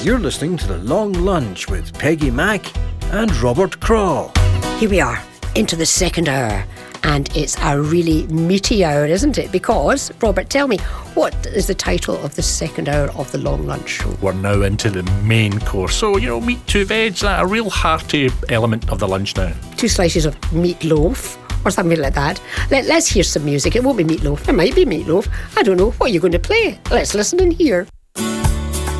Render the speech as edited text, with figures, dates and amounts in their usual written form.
You're listening to The Long Lunch with Peggy Mack and Robert Craw. Here we are, into the second hour. And it's a really meaty hour, isn't it? Because, Robert, tell me, what is the title of the second hour of the Long Lunch Show? We're now into the main course. So, meat, 2 veg, a real hearty element of the lunch now. 2 slices of meatloaf or something like that. Let's hear some music. It won't be meatloaf. It might be meatloaf. I don't know. What are you going to play? Let's listen and hear.